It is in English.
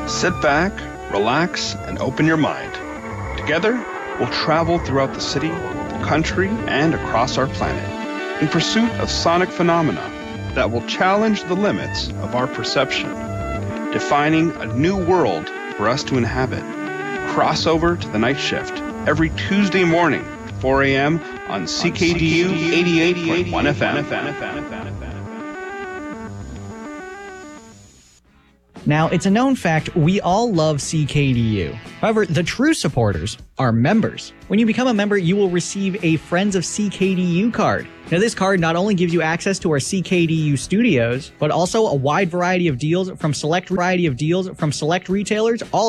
Sit back, relax, and open your mind. Together, we'll travel throughout the city, the country, and across our planet in pursuit of sonic phenomena that will challenge the limits of our perception, defining a new world for us to inhabit. Cross over to the night shift every Tuesday morning, 4 a.m. on CKDU 88.1 FM. Now, it's a known fact we all love CKDU. However, the true supporters are members. When you become a member, you will receive a Friends of CKDU card. Now, this card not only gives you access to our CKDU studios, but also a wide variety of deals from select retailers, all